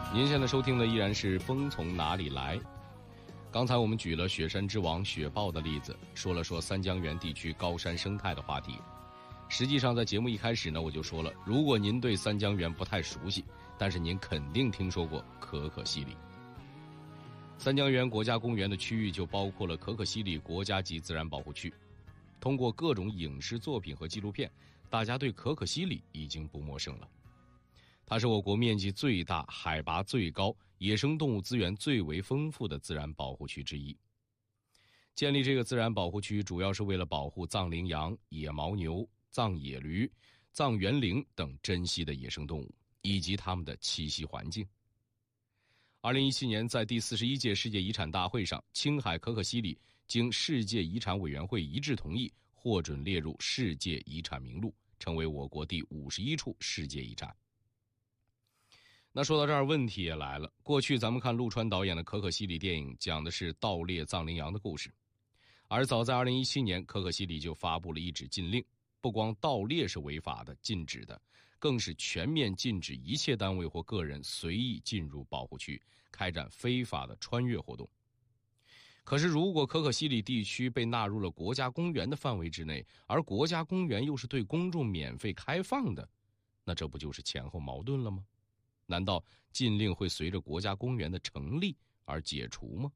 您现在收听的依然是《风从哪里来》。刚才我们举了雪山之王雪豹的例子，说了说三江源地区高山生态的话题。实际上在节目一开始呢，我就说了，如果您对三江源不太熟悉，但是您肯定听说过可可西里。三江源国家公园的区域就包括了可可西里国家级自然保护区。通过各种影视作品和纪录片，大家对可可西里已经不陌生了。它是我国面积最大、海拔最高、野生动物资源最为丰富的自然保护区之一。建立这个自然保护区主要是为了保护藏羚羊、野牦牛、藏野驴、藏原羚等珍稀的野生动物，以及它们的栖息环境。2017年，在第41届世界遗产大会上，青海可可西里经世界遗产委员会一致同意，获准列入世界遗产名录，成为我国第51处世界遗产。那说到这儿，问题也来了。过去咱们看陆川导演的可可西里电影，讲的是盗猎藏羚羊的故事，而早在2017年，可可西里就发布了一纸禁令，不光盗猎是违法的、禁止的，更是全面禁止一切单位或个人随意进入保护区，开展非法的穿越活动。可是如果可可西里地区被纳入了国家公园的范围之内，而国家公园又是对公众免费开放的，那这不就是前后矛盾了吗？难道禁令会随着国家公园的成立而解除吗？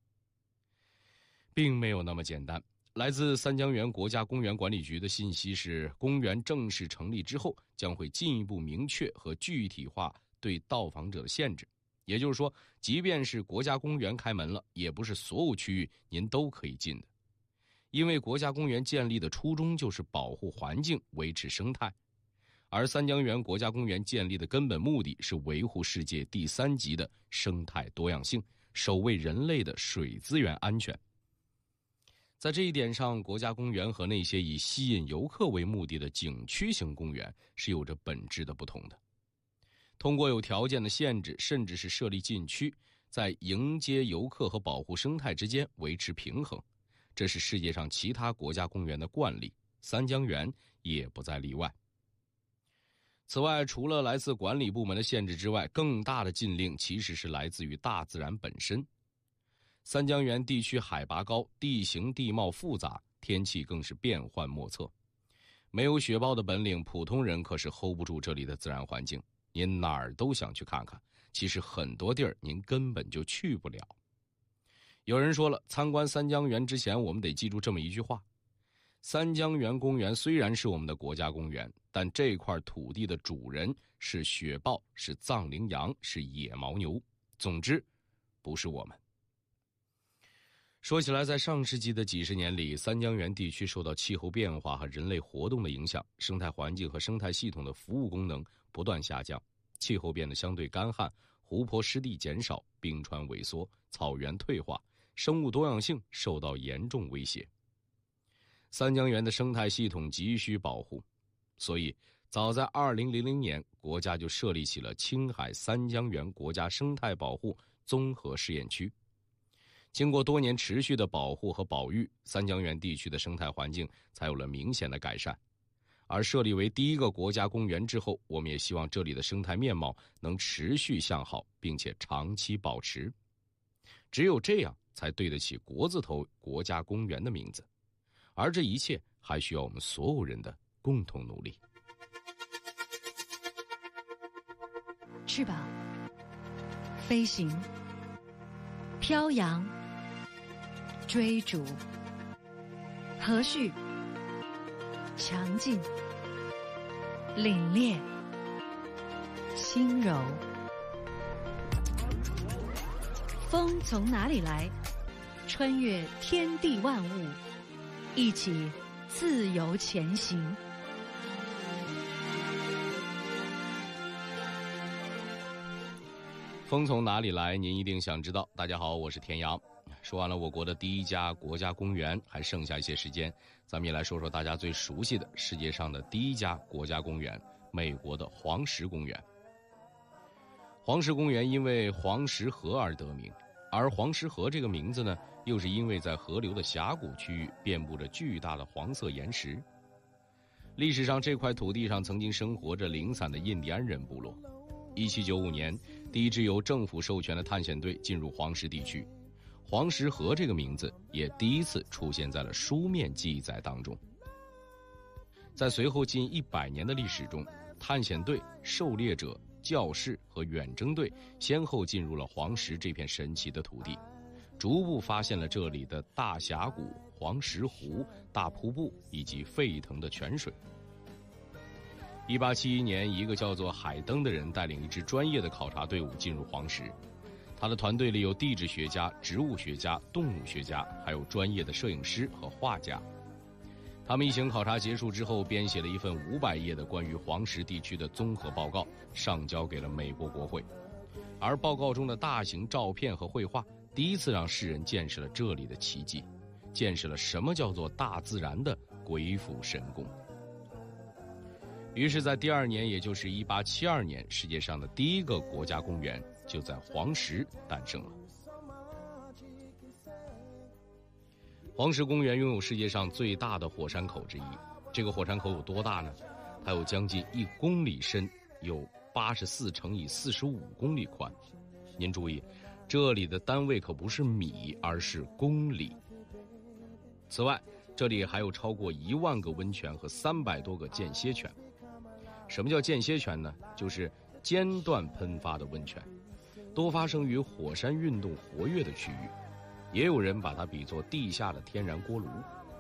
并没有那么简单。来自三江源国家公园管理局的信息是，公园正式成立之后，将会进一步明确和具体化对到访者的限制。也就是说，即便是国家公园开门了，也不是所有区域您都可以进的。因为国家公园建立的初衷就是保护环境、维持生态。而三江源国家公园建立的根本目的是维护世界第3级的生态多样性，守卫人类的水资源安全。在这一点上，国家公园和那些以吸引游客为目的的景区型公园是有着本质的不同的。通过有条件的限制，甚至是设立禁区，在迎接游客和保护生态之间维持平衡，这是世界上其他国家公园的惯例，三江源也不再例外。此外，除了来自管理部门的限制之外，更大的禁令其实是来自于大自然本身。三江源地区海拔高，地形地貌复杂，天气更是变幻莫测。没有雪豹的本领，普通人可是 hold 不住这里的自然环境。您哪儿都想去看看，其实很多地儿您根本就去不了。有人说了，参观三江源之前，我们得记住这么一句话：三江源公园虽然是我们的国家公园，但这块土地的主人是雪豹，是藏羚羊，是野牦牛，总之不是我们。说起来，在上世纪的几十年里，三江源地区受到气候变化和人类活动的影响，生态环境和生态系统的服务功能不断下降，气候变得相对干旱，湖泊湿地减少，冰川萎缩，草原退化，生物多样性受到严重威胁。三江源的生态系统急需保护，所以早在2000年，国家就设立起了青海三江源国家生态保护综合试验区。经过多年持续的保护和保育，三江源地区的生态环境才有了明显的改善。而设立为第1个国家公园之后，我们也希望这里的生态面貌能持续向好，并且长期保持。只有这样才对得起国字头国家公园的名字。而这一切还需要我们所有人的共同努力。 翅膀飞行，飘扬，追逐，和煦，强劲，凛冽，轻柔。风从哪里来？穿越天地万物，一起自由前行。 风从哪里来？您一定想知道。大家好，我是田阳。说完了我国的第1家国家公园，还剩下一些时间，咱们也来说说大家最熟悉的世界上的第1家国家公园——美国的黄石公园。黄石公园因为黄石河而得名，而黄石河这个名字呢，又是因为在河流的峡谷区域遍布着巨大的黄色岩石。历史上这块土地上曾经生活着零散的印第安人部落。1795年， 第一支由政府授权的探险队进入黄石地区，黄石河这个名字也第一次出现在了书面记载当中。在随后近100年的历史中，探险队、狩猎者、教士和远征队先后进入了黄石这片神奇的土地，逐步发现了这里的大峡谷、黄石湖、大瀑布以及沸腾的泉水。1871年，一个叫做海登的人带领一支专业的考察队伍进入黄石，他的团队里有地质学家、植物学家、动物学家，还有专业的摄影师和画家。他们一行考察结束之后，编写了一份500页的关于黄石地区的综合报告，上交给了美国国会。而报告中的大型照片和绘画，第一次让世人见识了这里的奇迹，见识了什么叫做大自然的鬼斧神工。于是在第2年，也就是1872年，世界上的第一个国家公园就在黄石诞生了。黄石公园拥有世界上最大的火山口之一，这个火山口有多大呢？它有将近1公里深，有84乘以45公里宽。您注意，这里的单位可不是米，而是公里。此外，这里还有超过1万个温泉和300多个间歇泉。什么叫间歇泉呢？就是间断喷发的温泉，多发生于火山运动活跃的区域，也有人把它比作地下的天然锅炉。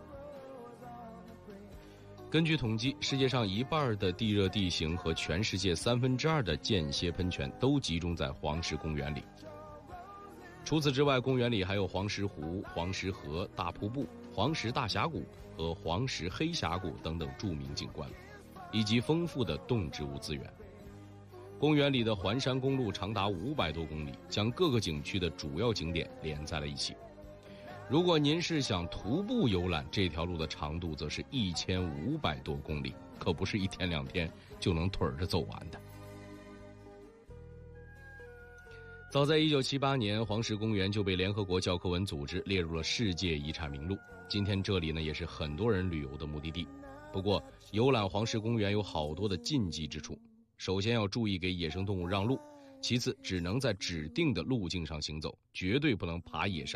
根据统计，世界上1半的地热地形和全世界2/3的间歇喷泉都集中在黄石公园里。除此之外，公园里还有黄石湖、黄石河、大瀑布、黄石大峡谷和黄石黑峡谷等等著名景观，以及丰富的动植物资源。公园里的环山公路长达500多公里，将各个景区的主要景点连在了一起。如果您是想徒步游览，这条路的长度则是1500多公里，可不是1天2天就能腿着走完的。早在1978年，黄石公园就被联合国教科文组织列入了世界遗产名录。今天这里呢，也是很多人旅游的目的地。不过，游览黄石公园有好多的禁忌之处。首先要注意给野生动物让路，其次只能在指定的路径上行走，绝对不能爬野山。